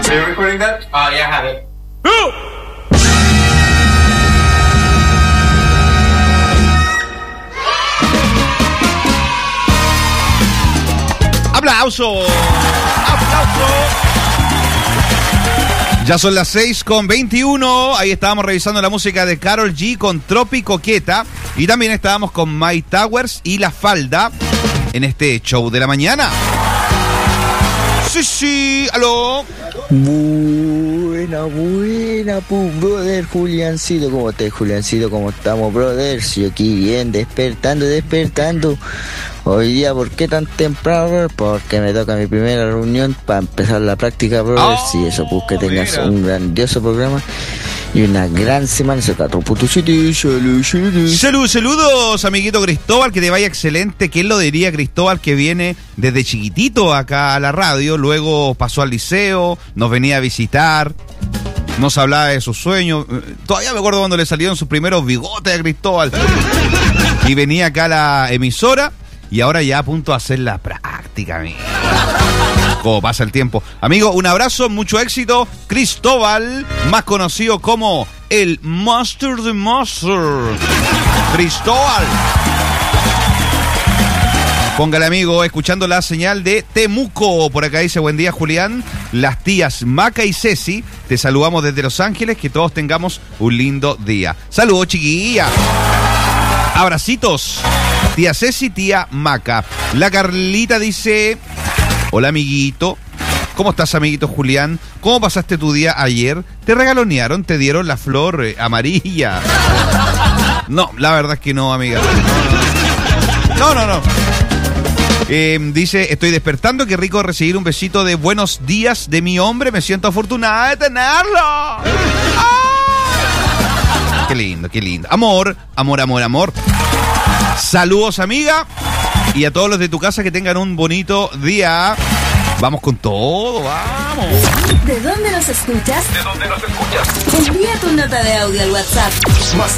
Are you recording that? Yeah, I have it. ¡Aplauso! ¡Aplauso! Ya son las 6:21. Ahí estábamos revisando la música de Karol G con Tropi Coqueta. Y también estábamos con My Towers y La Falda en este show de la mañana. Sí, aló. Buena, brother Juliancito. ¿Cómo estás, Juliancito? ¿Cómo estamos, brother? Sí, aquí bien, despertando. Hoy día, ¿por qué tan temprano, brother? Porque me toca mi primera reunión para empezar la práctica, brother. Sí, eso, pues que tengas un grandioso programa y una gran semana. Saludos, amiguito Cristóbal, que te vaya excelente. ¿Quién lo diría, Cristóbal, que viene desde chiquitito acá a la radio? Luego pasó al liceo, nos venía a visitar, nos hablaba de sus sueños. Todavía me acuerdo cuando le salieron sus primeros bigotes a Cristóbal. Y venía acá a la emisora y ahora ya a punto de hacer la práctica, amigo. Como pasa el tiempo. Amigo, un abrazo, mucho éxito. Cristóbal, más conocido como el Master de Master. Cristóbal. Póngale, amigo, escuchando la señal de Temuco. Por acá dice, buen día, Julián. Las tías Maca y Ceci, te saludamos desde Los Ángeles. Que todos tengamos un lindo día. Saludos, chiquilla. Abracitos. Tía Ceci, tía Maca. La Carlita dice, hola, amiguito. ¿Cómo estás, amiguito Julián? ¿Cómo pasaste tu día ayer? ¿Te regalonearon? ¿Te dieron la flor amarilla? No, la verdad es que no, amiga. No. Dice, estoy despertando, qué rico recibir un besito de buenos días de mi hombre, me siento afortunada de tenerlo. ¡Ah! Qué lindo. Amor. Saludos, amiga, y a todos los de tu casa que tengan un bonito día. Vamos con todo, vamos. ¿De dónde nos escuchas? Envía tu nota de audio al WhatsApp. Más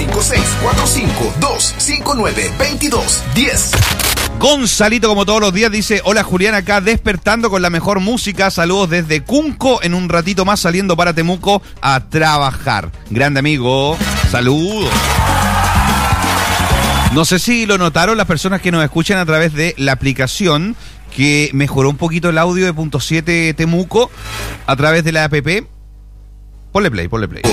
5645-259-2210. Gonzalito, como todos los días, dice, hola, Julián, acá despertando con la mejor música. Saludos desde Cunco, en un ratito más saliendo para Temuco a trabajar. Grande amigo, saludos. No sé si lo notaron las personas que nos escuchan a través de la aplicación, que mejoró un poquito el audio de Punto 7 Temuco a través de la app. Ponle play.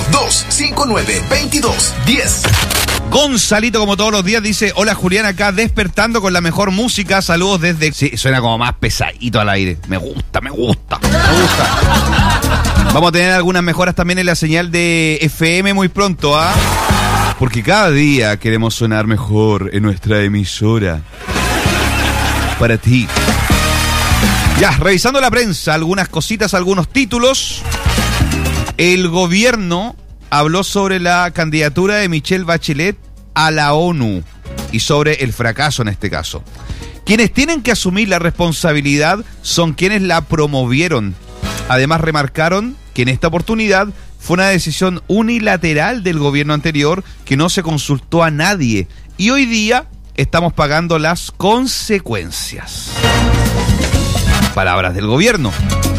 259-2210. Gonzalito, como todos los días, dice, hola, Julián, acá despertando con la mejor música. Saludos desde... Sí, suena como más pesadito al aire. Me gusta. Vamos a tener algunas mejoras también en la señal de FM muy pronto, ¿ah? Porque cada día queremos sonar mejor en nuestra emisora. Para ti. Ya, revisando la prensa, algunas cositas, algunos títulos. El gobierno habló sobre la candidatura de Michelle Bachelet a la ONU y sobre el fracaso en este caso. Quienes tienen que asumir la responsabilidad son quienes la promovieron. Además, remarcaron que en esta oportunidad fue una decisión unilateral del gobierno anterior que no se consultó a nadie y hoy día estamos pagando las consecuencias. Palabras del gobierno.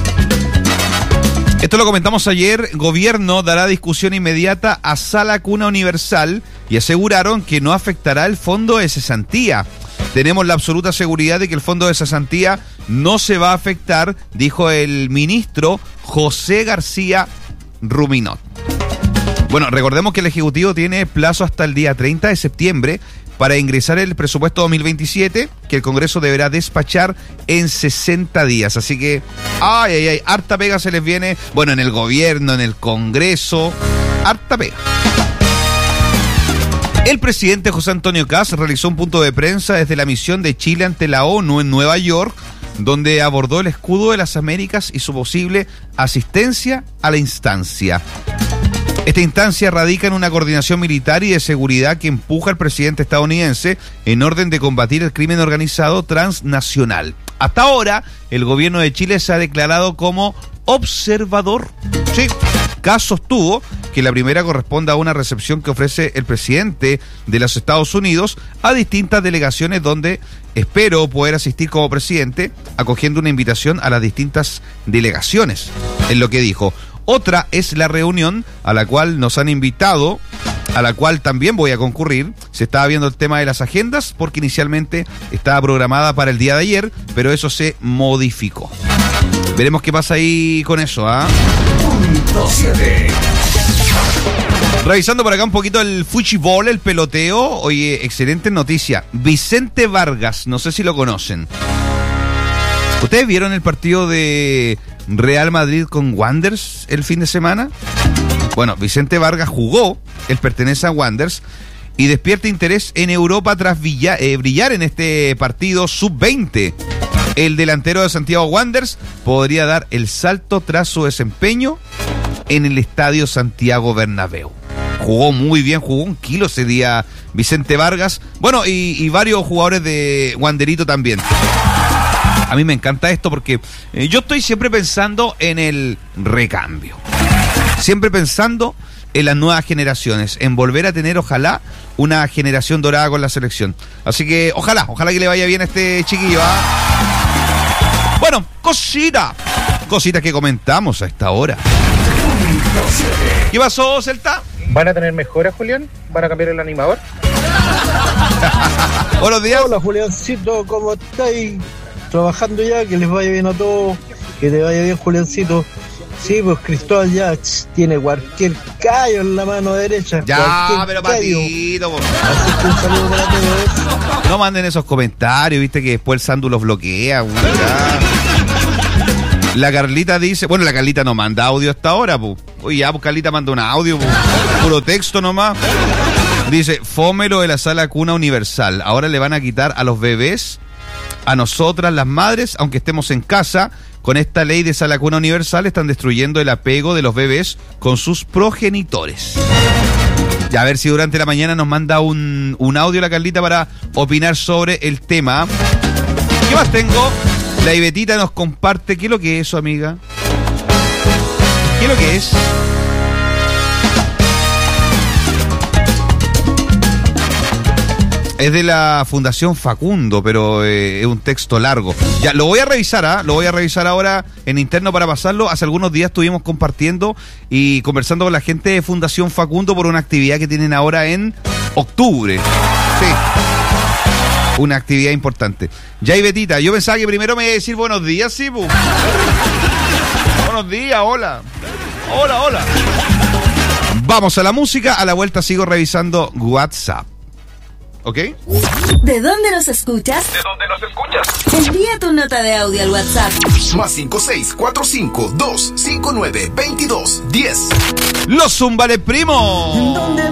Esto lo comentamos ayer. Gobierno dará discusión inmediata a Sala Cuna Universal y aseguraron que no afectará el fondo de cesantía. Tenemos la absoluta seguridad de que el fondo de cesantía no se va a afectar, dijo el ministro José García Ruminot. Bueno, recordemos que el Ejecutivo tiene plazo hasta el día 30 de septiembre para ingresar el presupuesto 2027, que el Congreso deberá despachar en 60 días. Así que, harta pega se les viene, bueno, en el gobierno, en el Congreso, harta pega. El presidente José Antonio Kast realizó un punto de prensa desde la misión de Chile ante la ONU en Nueva York, donde abordó el escudo de las Américas y su posible asistencia a la instancia. Esta instancia radica en una coordinación militar y de seguridad que empuja al presidente estadounidense en orden de combatir el crimen organizado transnacional. Hasta ahora, el gobierno de Chile se ha declarado como observador. Sí, Kass sostuvo que la primera corresponde a una recepción que ofrece el presidente de los Estados Unidos a distintas delegaciones donde espero poder asistir como presidente, acogiendo una invitación a las distintas delegaciones, es lo que dijo. Otra es la reunión a la cual nos han invitado, a la cual también voy a concurrir. Se estaba viendo el tema de las agendas porque inicialmente estaba programada para el día de ayer, pero eso se modificó. Veremos qué pasa ahí con eso, ¿ah? Revisando por acá un poquito el fútbol, el peloteo. Oye, excelente noticia. Vicente Vargas, no sé si lo conocen. ¿Ustedes vieron el partido de Real Madrid con Wanderers el fin de semana? Bueno, Vicente Vargas jugó, él pertenece a Wanderers y despierta interés en Europa tras brillar en este partido sub-20. El delantero de Santiago Wanderers podría dar el salto tras su desempeño en el Estadio Santiago Bernabéu. Jugó muy bien, jugó 1 kilo ese día Vicente Vargas. Bueno, y varios jugadores de Wanderito también. A mí me encanta esto porque yo estoy siempre pensando en el recambio. Siempre pensando en las nuevas generaciones, en volver a tener, ojalá, una generación dorada con la selección. Así que ojalá que le vaya bien a este chiquillo, ¿ah? Bueno, cositas que comentamos a esta hora. ¿Qué pasó, Celta? ¿Van a tener mejoras, Julián? ¿Van a cambiar el animador? Buenos días. Hola, Juliancito, ¿cómo estáis? Trabajando ya, que les vaya bien a todos, que te vaya bien, Juliancito. Sí, pues Cristóbal ya tiene cualquier callo en la mano derecha. Ya, pero Patito. Así que un saludo para todos. No manden esos comentarios, viste que después el Sandu los bloquea. La Carlita dice, bueno, la Carlita no manda audio hasta ahora, pues. Oye, ya, pues Carlita manda un audio, pues. Puro texto nomás. Dice, fómelo de la sala cuna universal. Ahora le van a quitar a los bebés, a nosotras las madres, aunque estemos en casa. Con esta ley de sala cuna universal están destruyendo el apego de los bebés con sus progenitores. Ya, a ver si durante la mañana nos manda un audio la Carlita para opinar sobre el tema. ¿Qué más tengo? La Ivetita nos comparte. ¿Qué es lo que es eso, amiga? ¿Qué es lo que es? Es de la Fundación Facundo, pero es un texto largo. Ya, lo voy a revisar, ¿ah? Lo voy a revisar ahora en interno para pasarlo. Hace algunos días estuvimos compartiendo y conversando con la gente de Fundación Facundo por una actividad que tienen ahora en octubre. Sí. Una actividad importante. Ya, Ivetita, yo pensaba que primero me iba a decir buenos días, sí, pu. Buenos días, hola. Hola. Vamos a la música, a la vuelta sigo revisando WhatsApp. ¿Ok? ¿De dónde nos escuchas? Envía tu nota de audio al WhatsApp. Más 5645-259-2210. Los Zumbales Primos.